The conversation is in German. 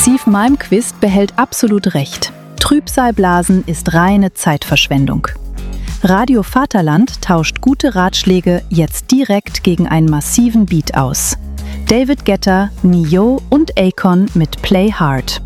Steve Malmquist behält absolut recht. Trübsalblasen ist reine Zeitverschwendung. Radio Vaterland tauscht gute Ratschläge jetzt direkt gegen einen massiven Beat aus. David Guetta, Ne-Yo und Akon mit Play Hard.